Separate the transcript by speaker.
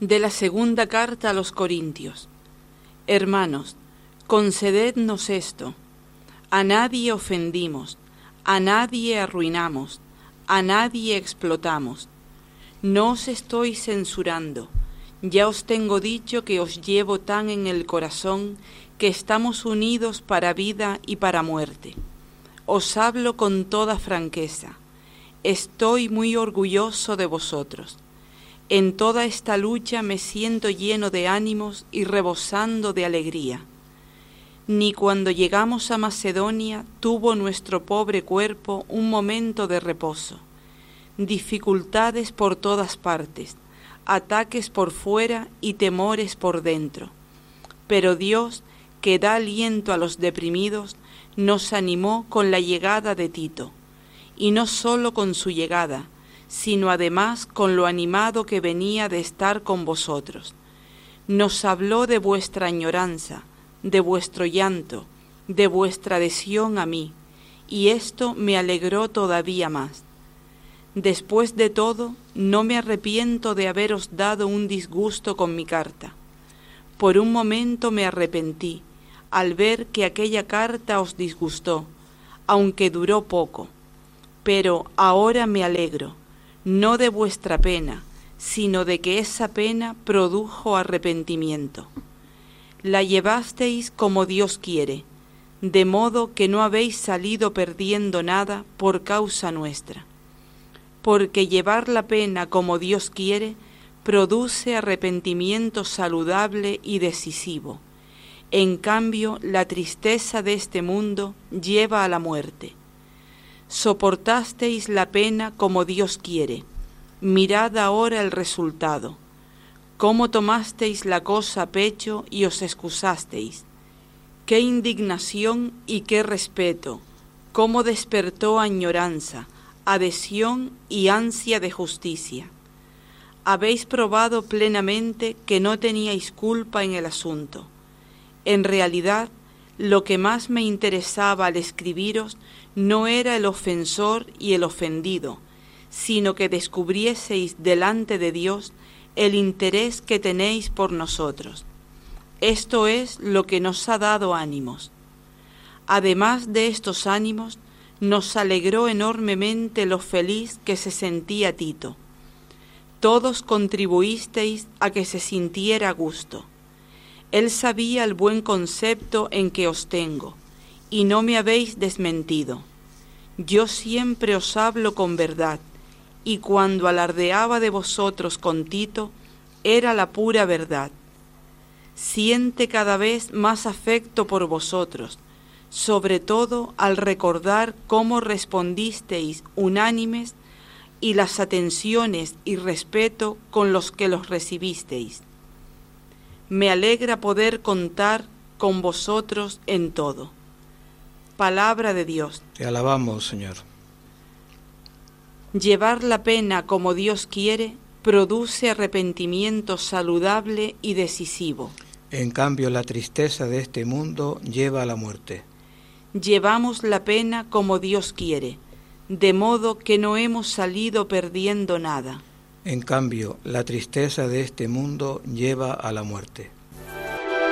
Speaker 1: De la segunda carta a los Corintios. Hermanos, concedednos esto: a nadie ofendimos, a nadie arruinamos, a nadie explotamos. No os estoy censurando, ya os tengo dicho que os llevo tan en el corazón que estamos unidos para vida y para muerte. Os hablo con toda franqueza. Estoy muy orgulloso de vosotros. En toda esta lucha me siento lleno de ánimos y rebosando de alegría. Ni cuando llegamos a Macedonia tuvo nuestro pobre cuerpo un momento de reposo. Dificultades por todas partes, ataques por fuera y temores por dentro. Pero Dios, que da aliento a los deprimidos, nos animó con la llegada de Tito, y no solo con su llegada, sino además con lo animado que venía de estar con vosotros. Nos habló de vuestra añoranza, de vuestro llanto, de vuestra adhesión a mí, y esto me alegró todavía más. Después de todo, no me arrepiento de haberos dado un disgusto con mi carta. Por un momento me arrepentí, al ver que aquella carta os disgustó, aunque duró poco. Pero ahora me alegro, no de vuestra pena, sino de que esa pena produjo arrepentimiento. La llevasteis como Dios quiere, de modo que no habéis salido perdiendo nada por causa nuestra. Porque llevar la pena como Dios quiere produce arrepentimiento saludable y decisivo. En cambio, la tristeza de este mundo lleva a la muerte. Soportasteis la pena como Dios quiere. Mirad ahora el resultado. Cómo tomasteis la cosa a pecho y os excusasteis. Qué indignación y qué respeto. Cómo despertó añoranza, adhesión y ansia de justicia. Habéis probado plenamente que no teníais culpa en el asunto. En realidad, lo que más me interesaba al escribiros no era el ofensor y el ofendido, sino que descubrieseis delante de Dios el interés que tenéis por nosotros. Esto es lo que nos ha dado ánimos. Además de estos ánimos, nos alegró enormemente lo feliz que se sentía Tito. Todos contribuisteis a que se sintiera a gusto. Él sabía el buen concepto en que os tengo, y no me habéis desmentido. Yo siempre os hablo con verdad, y cuando alardeaba de vosotros con Tito, era la pura verdad. Siente cada vez más afecto por vosotros, sobre todo al recordar cómo respondisteis unánimes y las atenciones y respeto con los que los recibisteis. Me alegra poder contar con vosotros en todo. Palabra de Dios.
Speaker 2: Te alabamos, Señor.
Speaker 1: Llevar la pena como Dios quiere produce arrepentimiento saludable y decisivo.
Speaker 2: En cambio, la tristeza de este mundo lleva a la muerte.
Speaker 1: Llevamos la pena como Dios quiere, de modo que no hemos salido perdiendo nada.
Speaker 2: En cambio, la tristeza de este mundo lleva a la muerte.